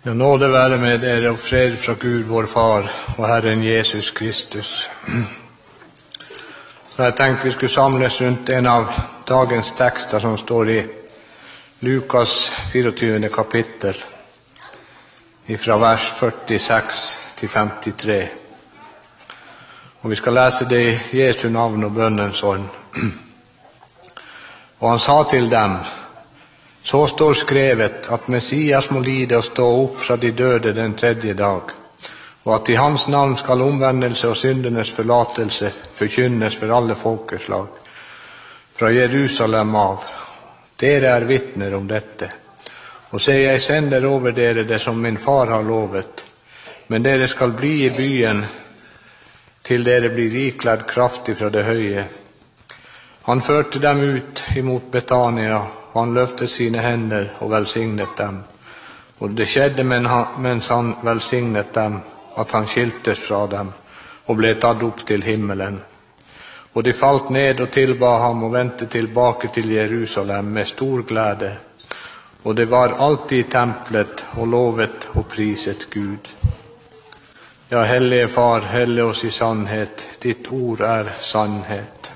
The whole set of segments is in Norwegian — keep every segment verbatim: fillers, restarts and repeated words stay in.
Ja, nåde være med dere og fred fra Gud, vår Far, og Herren Jesus Kristus. Så jeg tenkte vi skulle samles rundt en av dagens tekster som står i Lukas fireogtyvende kapittel, fra vers førtiseks til femtitre. Og vi skal lese det i Jesu navn og bønnens ånd. Og han sa til dem: Så står skrevet at Messias må lide og stå opp fra de døde den tredje dag, og at i hans navn skal omvendelse og syndenes forlatelse forkynnes for alle folkeslag, fra Jerusalem av. Dere er vitner om dette. Og se, jeg sender over dere det som min far har lovet, men dere skal bli i byen til dere blir ikledd kraftig fra det høye. Han førte dem ut imot Betania, og han løftet sine hender og velsignet dem. Og det skjedde mens han velsignet dem, at han skiltes fra dem og ble tatt opp til himmelen. Og de falt ned og tilba ham og vendte tilbake til Jerusalem med stor glede. Og det var alltid i tempelet og lovet og priset Gud. Ja, hellige Far, helle oss i sannhet. Ditt ord er sannhet.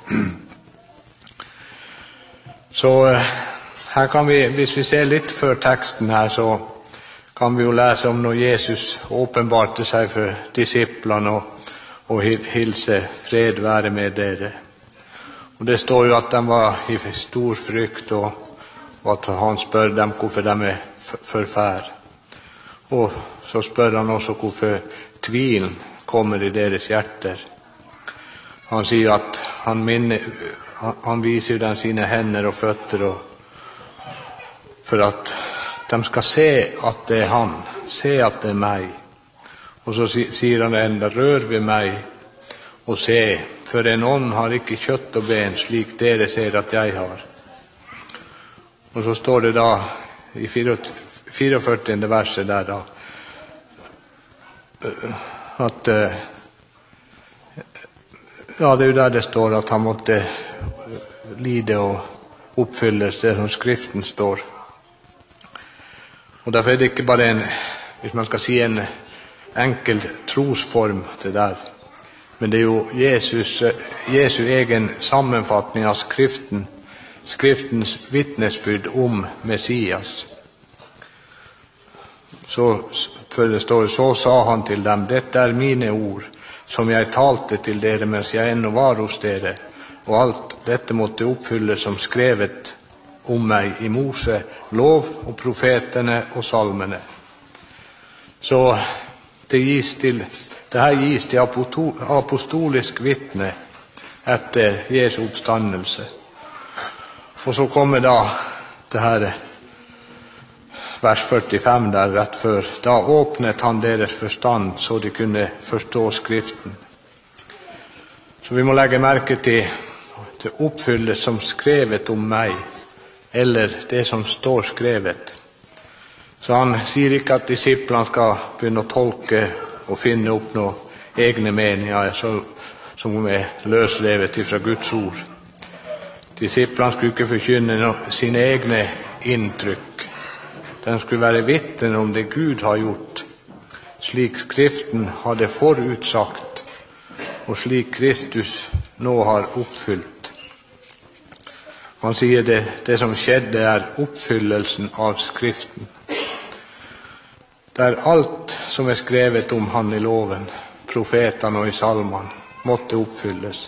Så her kan vi, hvis vi ser litt før teksten her, så kan vi jo lese om når Jesus åpenbarte seg for disiplene og, og hilse fred være med dere. Og det står jo at de var i stor frykt, og, og at han spør dem hvorfor de er forfær. Og så spør han også hvorfor tvilen kommer i deres hjerter. Han sier at han, minner, han viser dem sine hender og føtter, og for at de skal se at det er han, se at det er meg. Og så sier han enda: rør ved meg og se, for en ånd har ikke kjøtt og ben, slik dere ser at jeg har. Og så står det da i fireogførtiende verset der da, at ja, det er jo der det står at han måtte lide og oppfylles, det som Skriften står. Og derfor er det ikke bare en, hvis man skal si en enkel trosform det der, men det er jo Jesus, Jesu egen sammenfatning av Skriften, Skriftens vittnesbyrd om Messias. Så, for det står, så sa han til dem: dette er mine ord, som jeg talte til dere mens jeg ennå var hos dere, og alt dette måtte oppfylles som skrevet om meg i Mose, lov og profetene og salmene. Så det gis til, det her gis til apostolisk vittne etter Jesu oppstandelse. Og så kommer da det her vers førtifem der rett før. Da åpnet han deres forstand så de kunne forstå Skriften. Så vi må legge merke til det oppfylles som skrevet om meg, eller det som står skrevet. Så han sier ikke at disiplene skal begynne å tolke og finne opp noen egne meninger som er løsrevet fra Guds ord. Disiplene skulle ikke forkynne sine egne inntrykk. De skulle være vitner om det Gud har gjort, slik Skriften hadde forutsagt, og slik Kristus nå har oppfylt. Han sier det, det som skjedde er oppfyllelsen av Skriften. Det er alt som er skrevet om han i loven, profetene og i salmene, måtte oppfylles.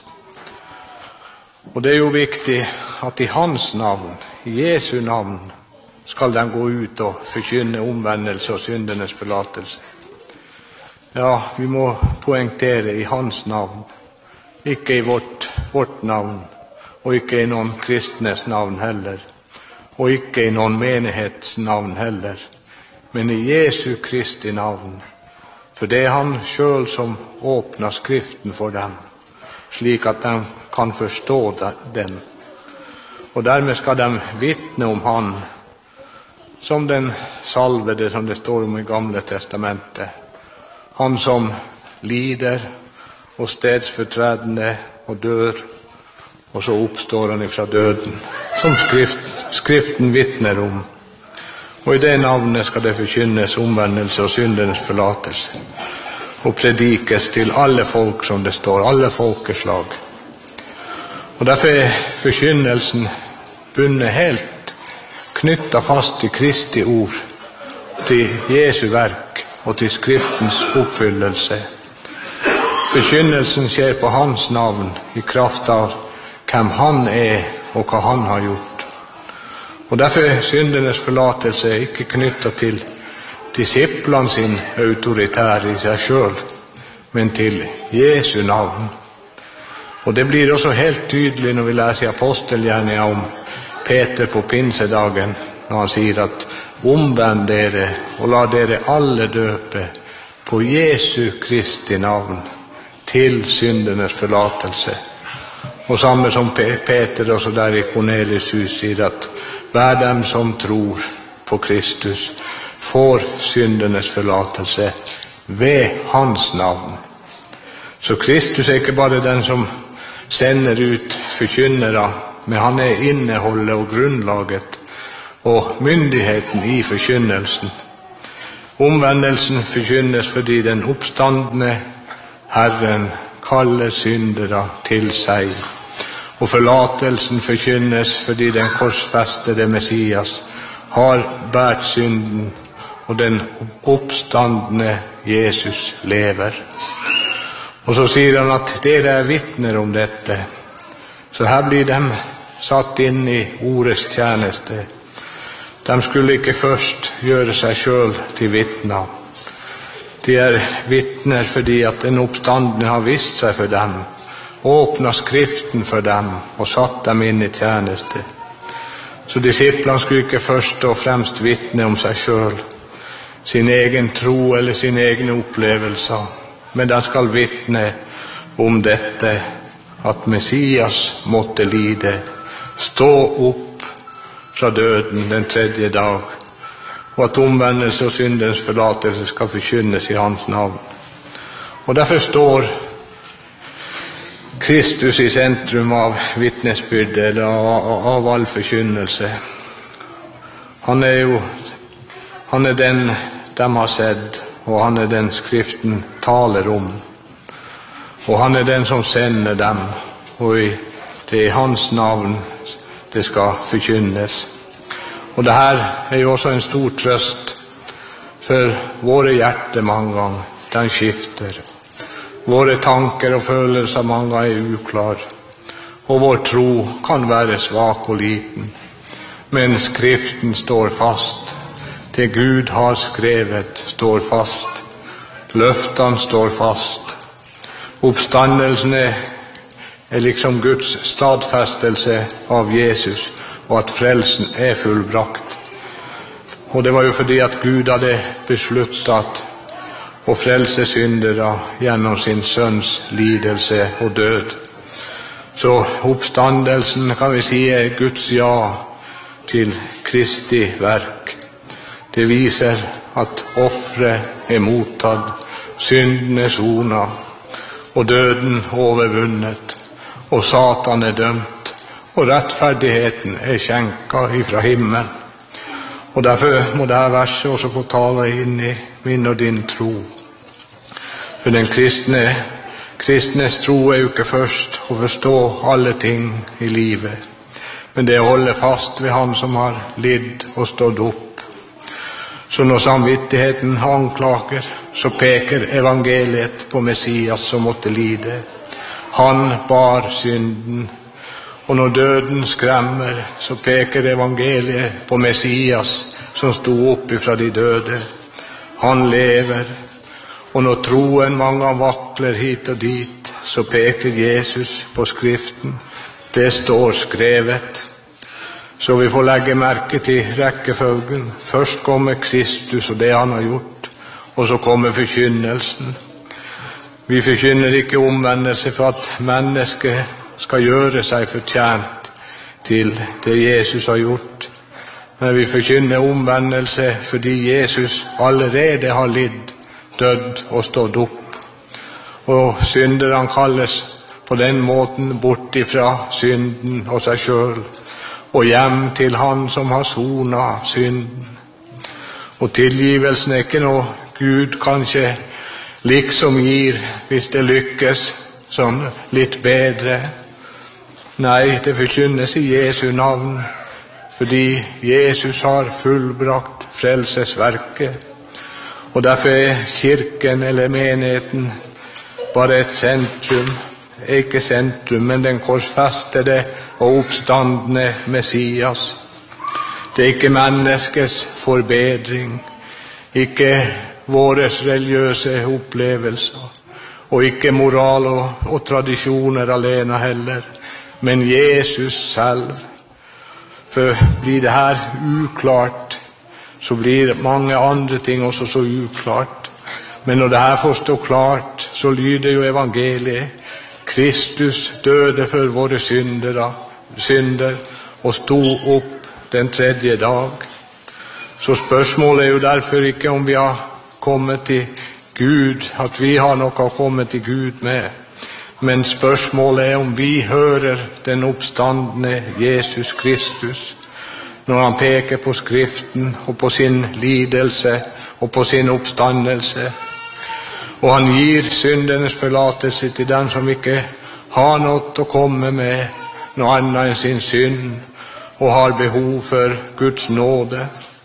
Og det er jo viktig at i hans navn, i Jesu navn, skal de gå ut og forkynne omvendelse og syndenes forlatelse. Ja, vi må poengtere i hans navn, ikke i vårt, vårt navn, og ikke i noen kristnes navn heller, og ikke i noen menighets navn heller, men i Jesu Kristi navn, for det er han selv som åpner Skriften for dem, slik at de kan forstå den. Og dermed skal de vitne om han, som den salvede, som det står om i Gamle testamentet, han som lider og stedsfortredende og dør, og så oppstår han ifra døden, som skrift, Skriften vittner om. Og i det navnet skal det forkynnes omvendelse og syndenes forlatelse, og predikes til alle folk, som det står, alle folkeslag. Og derfor er forkynnelsen bundet helt, knyttet fast til Kristi ord, til Jesu verk og til Skriftens oppfyllelse. Forkynnelsen skjer på hans navn, i kraft av hvem han er og hva han har gjort. Og derfor er syndenes forlatelse ikke knyttet til disiplene sin autoritær i seg selv, men til Jesu navn. Og det blir også helt tydelig når vi leser i apostelgjerningen om Peter på pinsedagen, når han sier at omvend dere og la dere alle døpe på Jesu Kristi navn til syndenes forlatelse. Og samme som Peter også der i Kornelius hus sier at hver dem som tror på Kristus får syndenes forlatelse ved hans navn. Så Kristus er ikke bare den som sender ut forkynnere, men han er inneholdet og grunnlaget og myndigheten i forkynnelsen. Omvendelsen forkynnes fordi den oppstandende Herren kaller syndere til seg, og forlatelsen forkynnes fordi den korsfestede Messias har båret synden, og den oppstandende Jesus lever. Og så sier han at dere er vitner om dette. Så her blir de satt inn i ordets tjeneste. De skulle ikke først gjøre seg selv til vitner. De er vitner fordi at den oppstandende har vist seg for dem, åpnet Skriften for dem og satt dem inn i tjeneste. Så disiplene skulle ikke først og fremst vitne om seg selv, sin egen tro eller sine egne opplevelser, men de skal vitne om dette, at Messias måtte lide, stå opp fra døden den tredje dag, og at omvendelse og syndens forlatelse skal forkynnes i hans navn. Og derfor står Kristus i sentrum av vitnesbyrdet, eller av, av all forkynnelse. Han er jo han er den de har sett, og han er den Skriften taler om. Og han er den som sender dem, og det er i hans navn det skal forkynnes. Og det her er jo også en stor trøst for våre hjerter mange ganger. Den skifter. Våre tanker og følelser mange ganger er uklar, og vår tro kan være svak og liten. Men Skriften står fast. Det Gud har skrevet står fast. Løftene står fast. Oppstandelsen er, er liksom Guds stadfestelse av Jesus, og at frelsen er fullbrakt. Og det var jo fordi at Gud hadde besluttet å frelse syndere gjennom sin sønns lidelse og død. Så oppstandelsen kan vi si er Guds ja til Kristi verk. Det viser at offeret er mottatt, synden er sonet, og døden overvunnet, og Satan er dømt, og rettferdigheten er skjenket ifra himmelen. Og derfor må dette verset også få tale inn i min og din tro. For den kristne, kristnes tro er jo ikke først å forstå alle ting i livet, men det er å holde fast ved han som har lidd og stått opp. Så når samvittigheten anklager, så peker evangeliet på Messias som måtte lide. Han bar synden, og når døden skremmer, så peker evangeliet på Messias som stod opp ifra de døde. Han lever, og når troen mange vakler hit og dit, så peker Jesus på Skriften. Det står skrevet. Så vi får legge merke til rekkefølgen. Først kommer Kristus og det han har gjort, og så kommer forkynnelsen. Vi forkynner ikke omvendelse for at mennesket skal gjøre seg fortjent til det Jesus har gjort, men vi forkynner omvendelse fordi Jesus allerede har lidd, dødd og stått opp. Og synderne kalles på den måten bort ifra synden og seg selv, og hjem til han som har sonet synden. Og tilgivelsen er ikke noe Gud kanskje liksom gir hvis det lykkes sånn litt bedre. Nei, det forkynnes i Jesu navn, fordi Jesus har fullbrakt frelsesverket. Og derfor er kirken eller menigheten bare et sentrum, ikke sentrum, men den korsfestede og oppstandende Messias. Det er ikke menneskets forbedring, ikke våre religiøse opplevelser, og ikke moral og, og tradisjoner alene heller, men Jesus selv. For blir det her uklart, så blir mange andre ting også så uklart. Men når det her får stå klart, så lyder jo evangeliet. Kristus døde for våre syndere, synder og sto opp den tredje dag. Så spørsmålet er jo derfor ikke om vi har kommet til Gud, at vi har noe å komme til Gud med. Men spørsmålet er om vi hører den oppstandende Jesus Kristus, når han peker på Skriften og på sin lidelse og på sin oppstandelse. Og han gir syndenes forlatelse til den som ikke har noe å komme med noe annet enn sin synd, og har behov for Guds nåde.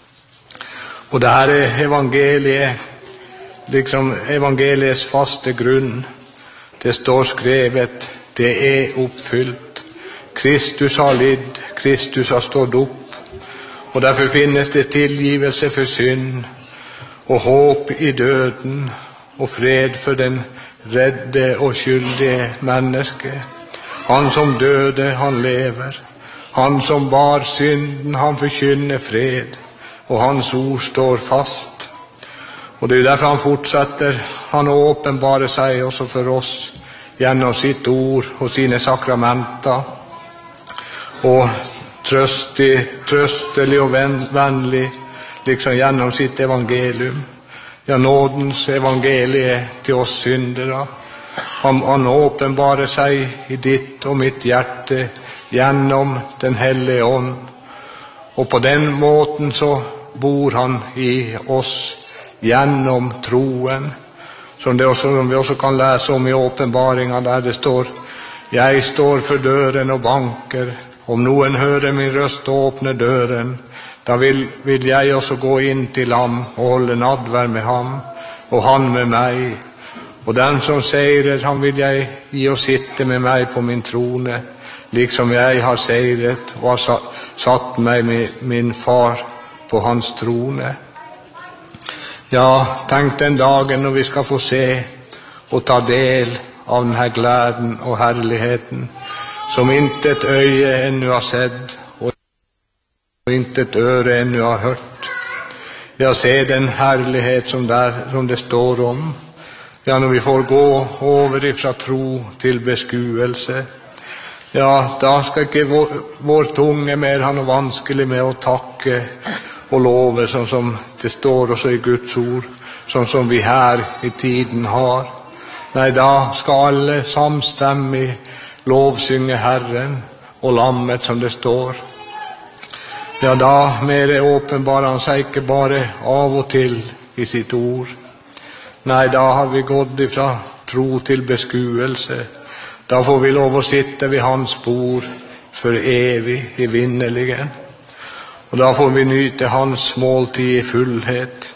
Og det her er evangeliet, liksom evangeliets faste grunn. Det står skrevet, det er oppfylt. Kristus har lidd, Kristus har stått opp. Og derfor finnes det tilgivelse for synd, og håp i døden, og fred for den redde og skyldige menneske. Han som døde, han lever. Han som bar synden, han forkynner fred, og hans ord står fast. Og det er derfor han fortsetter, han åpenbarer seg også for oss gjennom sitt ord og sine sakramenter, og trøstig, trøstelig og vennlig, liksom gjennom sitt evangelium. Ja, nådens evangelie til oss syndere. Han, han åpenbarer seg i ditt og mitt hjerte gjennom den hellige ånd. Og på den måten så bor han i oss gjennom troen. Som, det også, som vi også kan lese om i åpenbaringen, der det står: Jeg står for døren og banker. Om noen hører min røst og åpner døren, da vil, vil jeg også gå inn til ham og holde nadvær med ham, og han med meg. Og den som seirer, han vil jeg gi å sitte med meg på min trone, liksom jeg har seiret og har satt meg med min far på hans trone. Ja, tenk den dagen når vi skal få se og ta del av denne gleden og herligheten, som intet øye ennå har sett, og intet øre ennå har hørt. Ja, se den herlighet som, der, som det står om. Ja, når vi får gå over fra tro til beskuelse, ja, da skal ikke vår, vår tunge mer ha noe vanskelig med å takke og love, sånn som det står også i Guds ord, sånn som vi her i tiden har. Nei, da skal alle samstemmig lovsynge Herren og lammet, som det står. Ja, da mer åpenbarer han seg ikke bare av og til i sitt ord. Nei, da har vi gått ifra tro til beskuelse. Da får vi lov å sitte ved hans bord for evig i vinnerligen. Og da får vi nyte hans måltid i fullhet.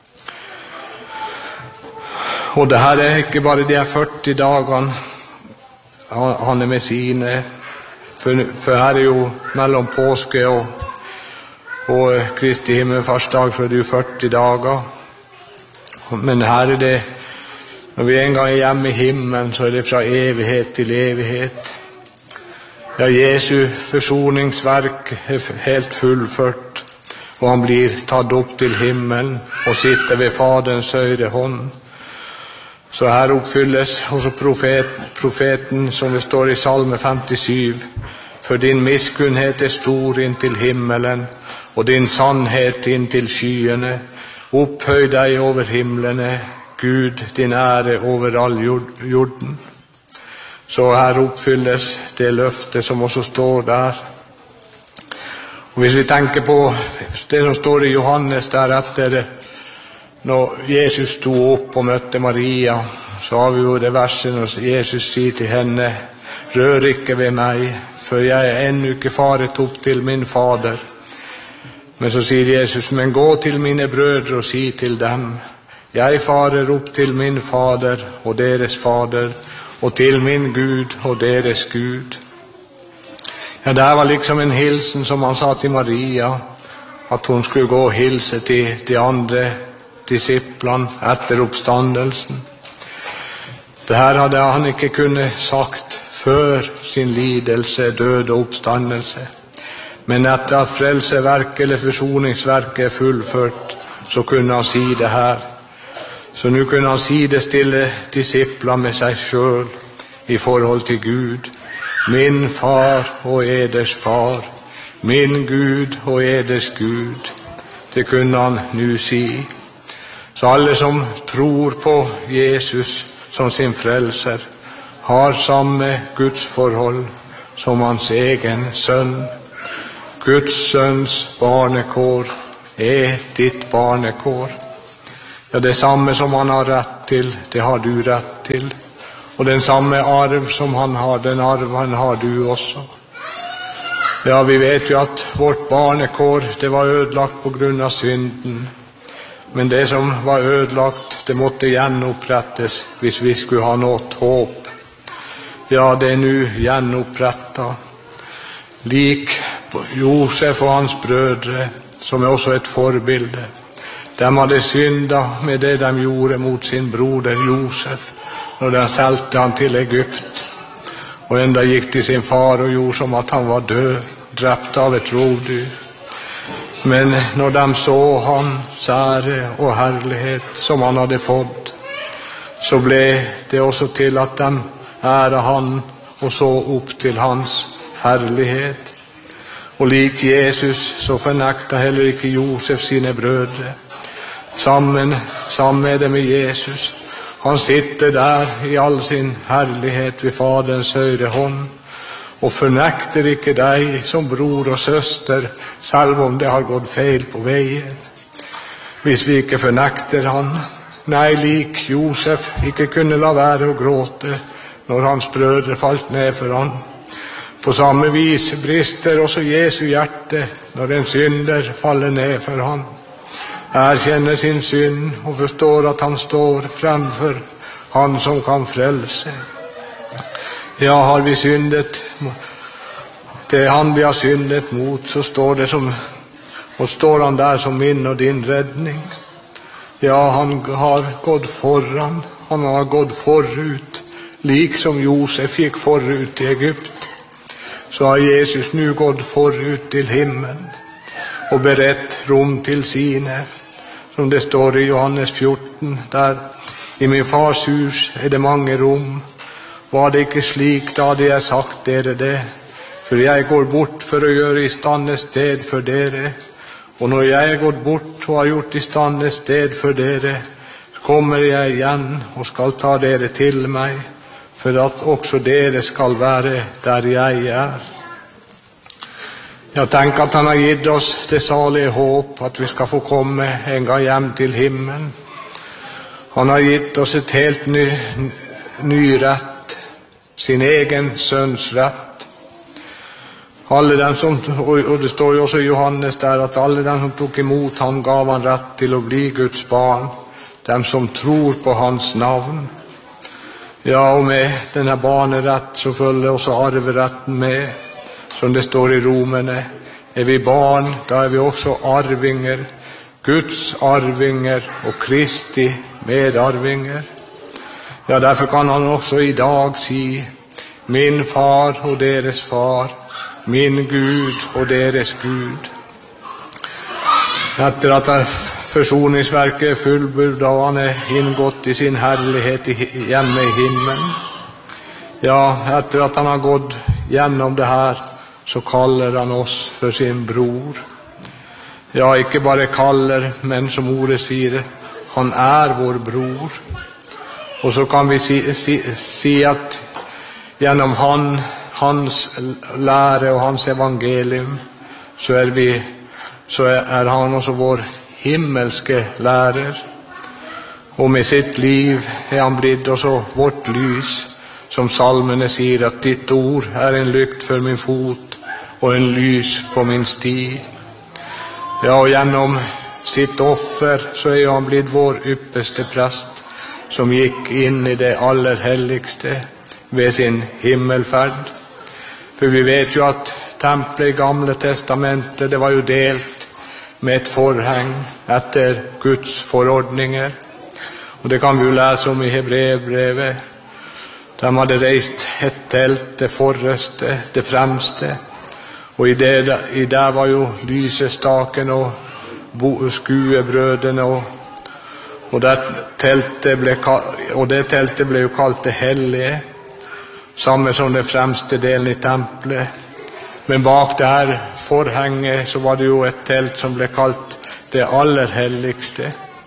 Og det her er ikke bare de førti dagene han er med sine, for, for her er jo mellom påske og, og Kristi himmelfartsdag, så er det jo førti dager. Men her er det, når vi en gang er hjemme i himmelen, så er det fra evighet til evighet. Ja, Jesu forsoningsverk er helt fullført, og han blir tatt opp til himmelen og sitter ved Faderens høyre hånd. Så her oppfylles også profet, profeten, som det står i Salme femtisju. For din miskunnhet er stor inntil himmelen, og din sannhet inntil skyene. Opphøy deg over himmelene, Gud, din ære over all jorden. Så her oppfylles det løftet som også står der. Og hvis vi tenker på det som står i Johannes der etter når Jesus stod opp og møtte Maria, så har vi jo det verset når Jesus sier til henne, rør ikke ved meg, for jeg er ennå ikke faret opp til min fader. Men så sier Jesus, men gå til mine brødre og si til dem, jeg farer opp til min fader og deres fader, og til min Gud og deres Gud. Ja, det var liksom en hilsen som han sa til Maria, at hun skulle gå og hilse til de andre disiplene etter oppstandelsen. Det her hadde han ikke kunnet sagt før sin lidelse, død og oppstandelse. Men etter at frelseverket eller forsoningsverket er fullført, så kunne han si det her. Så nå kunne han si det stille disipler med seg selv i forhold til Gud. Min far og eders far, min Gud og eders Gud. Det kunne han nå si. Så alle som tror på Jesus som sin frelser, har samme Guds forhold som hans egen sønn. Guds sønns barnekår er ditt barnekår. Ja, det samme som han har rett til, det har du rett til. Og den samme arv som han har, den arven har du også. Ja, vi vet jo at vårt barnekår, det var ødelagt på grunn av synden. Men det som var ødelagt, det måtte gjenopprettes hvis vi skulle ha noe håp. Ja, det er nå gjenopprettet. Lik Josef og hans brødre, som er også et forbilde. De hadde syndet med det de gjorde mot sin broder Josef, når de solgte han til Egypt. Og enda gikk til sin far og gjorde som at han var død, drept av et rovdyr. Men når de så han sære og herlighet som han hadde fått, så ble det også til at de æret han og så opp til hans herlighet. Og lik Jesus så fornekta heller ikke Josef sine brødre. Sammen, sammen med det med Jesus. Han sitter der i all sin herlighet ved Faderens høyre hånd, og fornekter ikke deg som bror og søster, selv om det har gått feil på veien. Hvis vi ikke fornekter han, nei, lik Josef ikke kunne la være å gråte når hans brødre falt ned for han. På samme vis brister også Jesu hjerte når en synder faller ned for han. Erkjenner sin synd og forstår at han står fremfor han som kan frelse. Ja, har vi syndet, det er han vi har syndet mot, så står det som, og står han der som min og din redning. Ja, han har gått foran, han har gått forut, lik som Josef gikk forut til Egypt. Så har Jesus nu gått forut til himmelen og beredt rom til sine, som det står i Johannes fjorten, der i min fars hus er det mange rom. Var det ikke slik, da hadde jeg sagt dere det, for jeg går bort for å gjøre i stand et sted for dere, og når jeg er gått bort og har gjort i stand et sted for dere, så kommer jeg igjen og skal ta dere til meg, for at også dere skal være der jeg er. Jeg tenker at han har gitt oss det salige håp, at vi skal få komme en gang hjem til himmelen. Han har gitt oss et helt ny, ny rett, sin egen sønns rett. Alle den som, og det står jo også i Johannes der, at alle den som tok imot han, gav han rett til å bli Guds barn, dem som tror på hans navn. Ja, og med denne barnerett så følger også arveretten med, som det står i Romerne. Er vi barn, da er vi også arvinger, Guds arvinger og Kristi medarvinger. Ja, derfor kan han også i dag si, min far og deres far, min Gud og deres Gud. Etter at forsoningsverket er fullbyrdet og han er inngått i sin herlighet hjemme i himmelen. Ja, etter at han har gått gjennom det her, så kaller han oss for sin bror. Ja, ikke bare kaller, men som ordet sier, han er vår bror. Og så kan vi si, si, si at gjennom han, hans lære og hans evangelium, så är vi så är han också vår himmelske lärare. Och med sitt liv är han blivit också vårt lys, som psalmen säger att ditt ord är en lykt för min fot och en lys på min stig. Ja, och genom sitt offer så är han blivit vår ypperste präst, som gick in i det allerhelligste vid sin himmelfärd. För vi vet ju att templet i Gamla testamentet, det var ju delt med ett förhäng efter Guds förordningar. Och det kan vi ju läsa om i Hebreerbrevet. De hade rest ett tält, det forreste, det främste. Och i det, i det var ju lysestaken och skuebröden och och det tältet blev och det tältet blev ju kallat det helige, samma som den främste delen i templet. Men bak det här förhänget så var det ju ett tält som blev kallat det allerhelligste.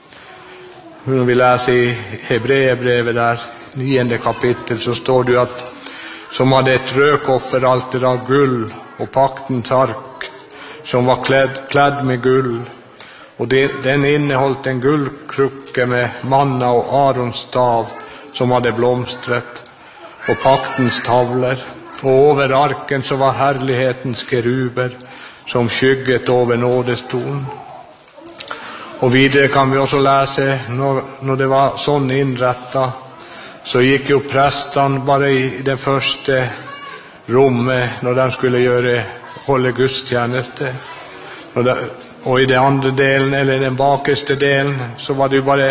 När vi läser i Hebreerbrevet där, nionde kapitel, så står det ju att som hade ett rökofferalter av guld och paktens ark som var klädd, klädd med guld. Och det, den innehållit en guldkrucka med manna och Arons stav som hade blomstret och paktens tavlor. Och över arken så var härlighetens keruber som skygget över nådestorn. Och vidare kan vi också läsa när, när det var sån inrätta, så gick ju prästen bara i det första rummet när de skulle göra hålla gudstjänster. Och, det, och i den andra delen, eller den bakaste delen, så var det ju bara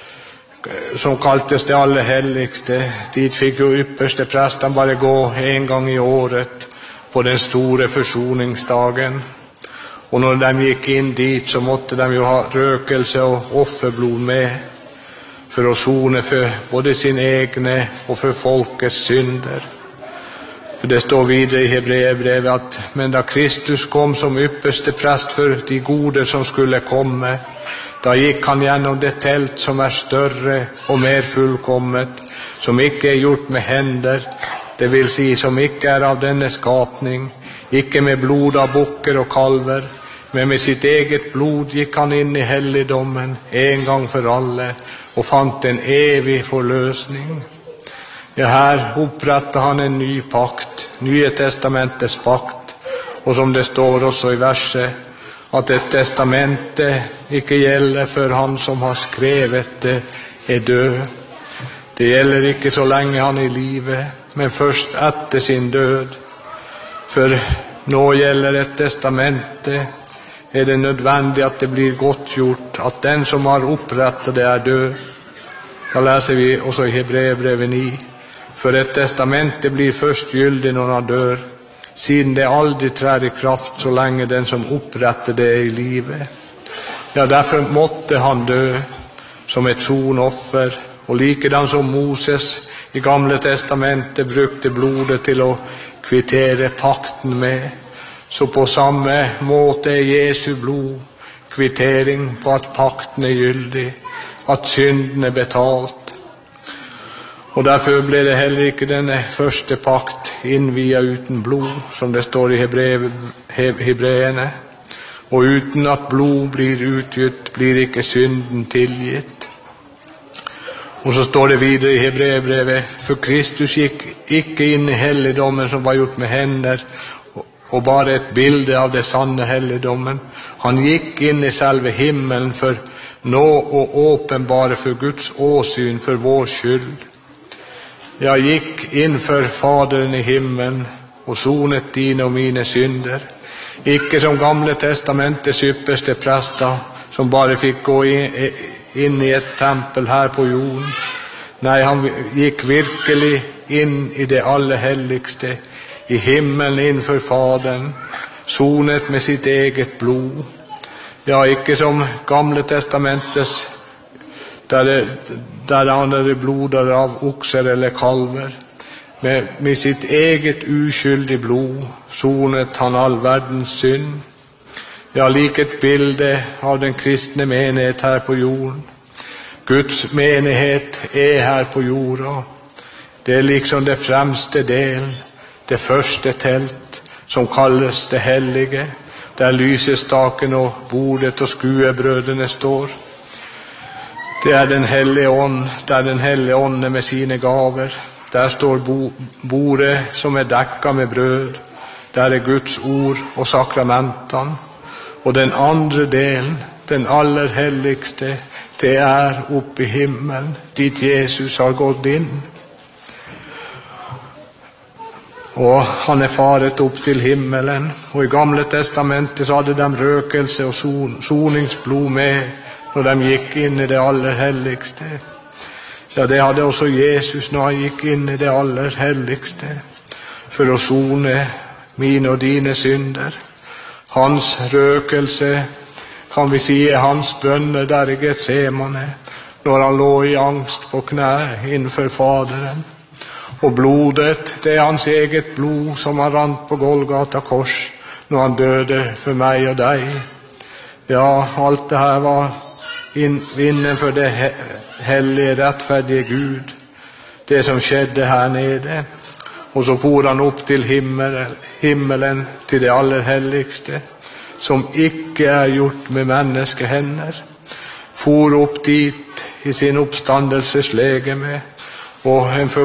som kallades det allerhelligste. Dit fick ju ypperste prästen bara gå en gång i året på den stora försoningsdagen. Och när de gick in dit så måtte de ju ha rökelse och offerblod med för att sona för både sin egna och för folkets synder. För det står vidare i Hebreerbrevet att men då Kristus kom som ypperste präst för de goda som skulle komma, då gick han genom det tält som är större och mer fullkommet, som icke är gjort med händer, det vill säga som icke är av denna skapning, icke med blod av bockar och kalver, men med sitt eget blod gick han in i helligdomen en gång för alla och fann en evig förlösning. Ja, här upprättade han en ny pakt, Nya testamentets pakt, och som det står också i verset, att ett testamente icke gäller för han som har skrivit det är död. Det gäller icke så länge han är i livet, men först efter sin död. För nå gäller ett testamente är det nödvändigt att det blir gottgjort att den som har upprättat det är död. Då läser vi också i Hebreerbrevet nio. För ett testamente blir först giltigt när han dör, sedan det aldrig träder i kraft så länge den som upprättar det är i livet. Ja, därför måtte han dö som ett sonoffer, och likadan som Moses i Gamla testamentet brukte blodet till att kvittera pakten med, så på samma måte är Jesu blod kvittering på att pakten är gyldig, att synden är betalt. Och därför blev det heller icke den första pakt invia utan blod, som det står i Hebreerna. Och utan att blod blir utgjut blir icke synden tillgitt. Och så står det vidare i Hebreerbrevet, för Kristus gick icke in i helligdomen som var gjort med händer och bara ett bild av det sanna helligdomen. Han gick in i själva himmeln för nå och uppenbara för Guds åsyn för vår skyld. Jag gick inför Fadern i himmeln och sonet dina och mina synder. Icke som Gamla testamentets ypperste präster som bara fick gå in, in i ett tempel här på jorden. Nej, han gick verkligen in i det allerhelligste, i himmeln inför Fadern, sonet med sitt eget blod. Ja, icke som Gamla testamentets där det, där han hade blodar av oxar eller kalver. Med, med sitt eget uskyldig blod sonet han all världens synd. Ja, liket bild av den kristna menighet här på jorden. Guds menighet är här på jorden. Det är liksom det främsta del, det första tält som kallas det helige. der lysestaken og bordet og skuebrødene står. Det er den hellige ånd, der den hellige ånd er med sine gaver. Der står bo, bordet som er dekket med brød. Der er Guds ord og sakramentene. Og den andre delen, den aller helligste, det er oppe i himmelen, dit Jesus har gått inn. Og han er faret opp til himmelen. Og i Gamle testamentet så hadde de røkelse og son, soningsblod med når de gikk inn i det aller helligste. Ja, det hadde også Jesus når han gikk inn i det aller helligste, for å sone mine og dine synder. Hans røkelse, kan vi si, er hans bønner der i Getsemane, når han lå i angst på knæ innenfor Faderen. Og blodet, det er hans eget blod som han rant på Golgata kors, når han døde for meg og deg. Ja, alt det her var innenfor det hellige, rettferdige Gud, det som skjedde her nede. Og så for han opp til himmelen, himmelen til det aller helligste, som ikke er gjort med menneskehender. For opp dit i sin oppstandelseslegeme, og en